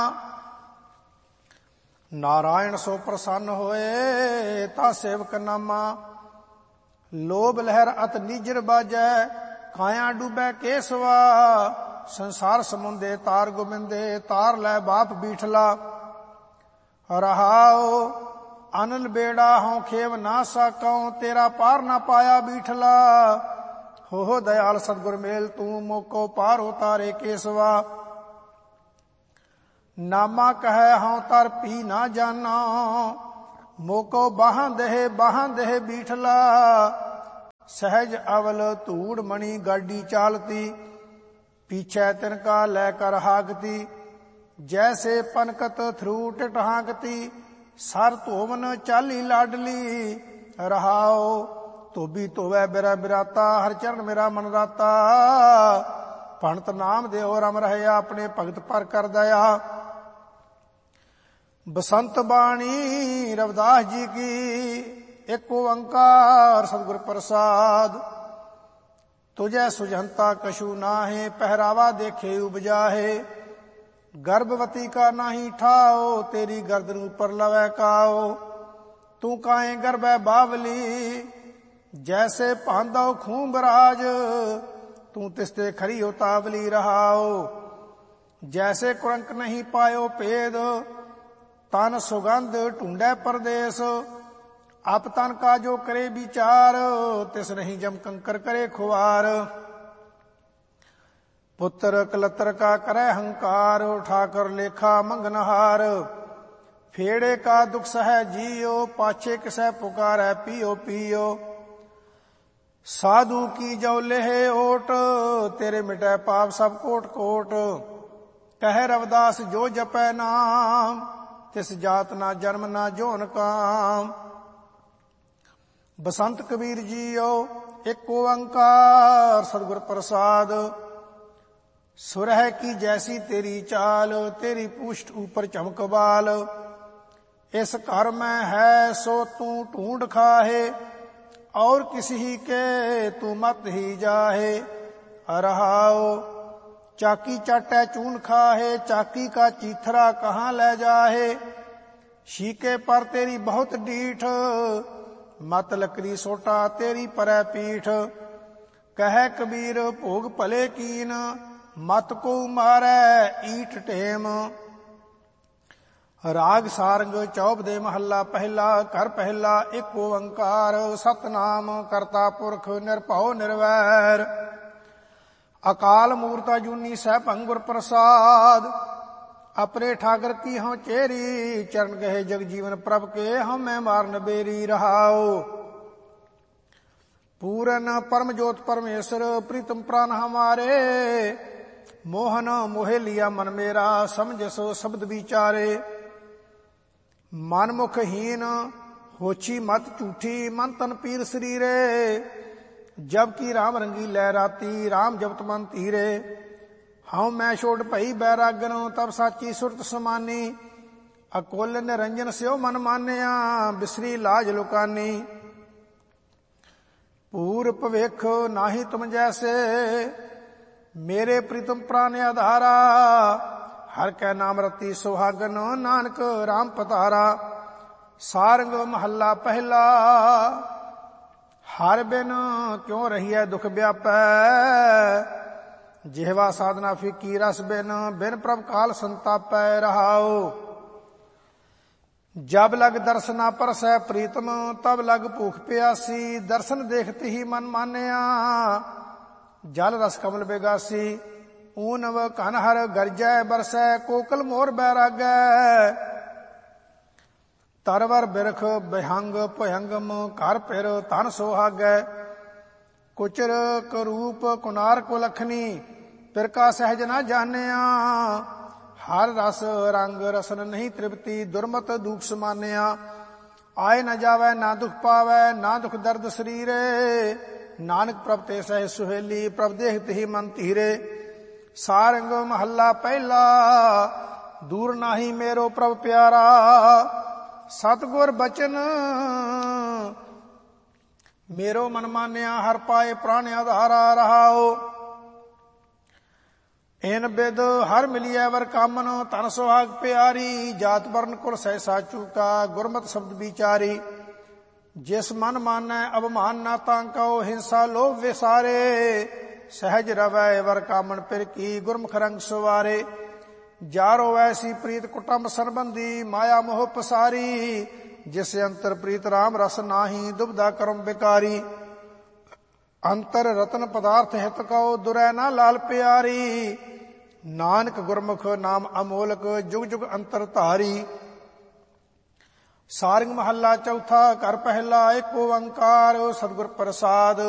नारायण सो प्रसन्न होए ता सेवक नामा। लोभ लहर अत नीजर बाजै काया डूबै केसवा। संसार समुंदे तार गोबिंदे तार लै बाप बीठला। रहाओ अनल बेड़ा हों खेव ना साकौं तेरा पार ना पाया बीठला। हो दयाल सतगुर मेल तू मोको पार उतारे केसवा। नामा कहे हों तर पी ना जाना मोको बाहां देह बीठला। सहज अवल धूड़ मणि गाडी चालती पीछे तिनका लेकर हागती। जैसे पनकत थ्रूट टहाकती सर धोवन चाली लाडली। रहाओ धोबी धोवै बिरा बिराता हर चरण मेरा मन राता। भणत नाम देओ रम रहया अपने भगत पर कर दया। बसंत बाणी रविदास जी की एक ओंकार सतगुर प्रसाद। तुझे सुजंता कछु नाहे पहरावा देखे उपजाहे। गर्भवती का नाही ठाओ तेरी गर्दन ऊपर लवै काओ। तू काए गर्भै बावली जैसे पांदौ खूंबराज। तू तिसते खरी उतावली रहाओ। जैसे कुरंक नहीं पायो पेद तन सुगंध ढूंढै परदेस। आप तन का जो करे विचार तिस नहीं जम कंकर करे खुआर। पुत्र कलत्र का करे हंकार उठाकर लेखा मंगनहार। फेड़े का दुख सह जियो पाछे किसे पुकारै पियो पियो। साधु की जो लेहे ओट तेरे मिटै पाप सब कोट कोट। कह रविदास जो जपै नाम तिस जात ना जन्म ना जोन काम। बसंत कबीर जीओ एक ओंकार सतगुर प्रसाद। सुरह की जैसी तेरी चाल तेरी पुष्ट ऊपर चमक बाल। इस घर में है सो तू ढूंढ खाहे और किसी के तू मत ही जाहे। रहाओ चाकी चाटै चून खाहे चाकी का चीथरा कहाँ ले जाहे। शीके पर तेरी बहुत डीठ मत लकड़ी सोटा तेरी परै पीठ। कह कबीर भोग भले कीन मत को मारै ईट टेम। राग सारंग चौप दे महला पहला कर पहला एक ओंकार सतनाम करता पुरख निरभਉ निर्वैर। अकाल मूर्ता जूनी सहभंग गुर प्रसाद। अपने ठाकर की हों चेरी चरण गहे जग जीवन प्रभ के हम मैं मारन बेरी। रहाओ पूरन परम ज्योत परमेश्वर प्रीतम प्राण हमारे। मोहन मोहे लिया मन मेरा समझ सो शब्द विचारे। मन मुख हीन होछी मत झूठी मन तन पीर शरीरे। जबकि राम रंगी लहराती राम जपत मन धीरे। हाँ मैं छोड़ भई बैरागन तब साची सुरत समानी। अकोल निरंजन स्यो मन मानिया बिसरी लाज लुकानी। पूर भविख नाही तुम जैसे मेरे प्रीतम प्राण आधारा। हर कै नाम रति सुहागन नानक राम पतारा। सारंग महला पहला हर बिन क्यों रहिए दुख व्यापै। जिहवा साधना फीकी रस बिन बिन प्रभ काल संतापै। रहाओ जब लग दर्शना परसै प्रीतम तब लग भूख प्यासी। दर्शन देखते ही मन मानिया जल रस कमल बेगासी। ऊनव कनहर गरजै बरसै कोकल मोर बैरागै। तरवर बिरख बिहंग भयंगम कर फिर तन सोहागै। कुचर करूप कुनार कुलखनी फिर का सहज न जानिया। हर रस रंग रसन नहीं तृप्ति दुर्मत दुख समानिया। आए न जावै ना दुख पावै ना दुख दर्द शरीरे। नानक प्रभ ते सह सुहेली प्रभ देखते ही मन धीरे। सारंग महला पहला दूर नाही मेरो प्रभ प्यारा। सतगुर बचन मेरो मन मानिया हर पाए प्राण आधारा। रहाओ ਏਨ ਬਿਦ ਹਰ ਮਿਲਿਐ ਵਰ ਕਾਮਨ, ਧਨ ਸੁਹਾਗ ਪਿਆਰੀ, ਜਾਤ ਵਰਨ ਕੁਲ ਸਹਿਸਾ ਚੂਕਾ, ਗੁਰਮਤਿ ਸ਼ਬਦ ਵਿਚਾਰੀ। ਜਿਸ ਮਨ ਮਾਨੈ ਅਭਮਾਨ ਨਾ ਤਾਂ ਕਉ, ਹਿੰਸਾ ਲੋਭ ਵਿਸਾਰੇ, ਸਹਿਜ ਰਵੈ ਵਰ ਕਾਮਨ ਪਿਰ ਕੀ, ਗੁਰਮੁਖ ਰੰਗ ਸੁਵਾਰੇ। ਜਾਰੋ ਐਸੀ ਪ੍ਰੀਤ ਕੁਟੰਬ ਸੰਬੰਧੀ, ਮਾਇਆ ਮੋਹ ਪਸਾਰੀ, ਜਿਸ ਅੰਤਰ ਪ੍ਰੀਤ ਰਾਮ ਰਸ ਨਾਹੀ, ਦੁਬਦਾ ਕਰਮ ਬਿਕਾਰੀ। ਅੰਤਰ ਰਤਨ ਪਦਾਰਥ ਹਿਤ ਕਉ, ਦੁਰੈ ਨਾ ਲਾਲ ਪਿਆਰੀ, ਨਾਨਕ ਗੁਰਮੁਖ ਨਾਮ ਅਮੋਲਕ, ਜੁਗ ਜੁਗ ਅੰਤਰ ਧਾਰੀ। ਸਾਰਿੰਗ ਮਹੱਲਾ ਚੌਥਾ, ਘਰ ਪਹਿਲਾ, ਏਕ ਓੰਕਾਰ, ਸਤਿਗੁਰ ਪ੍ਰਸਾਦ।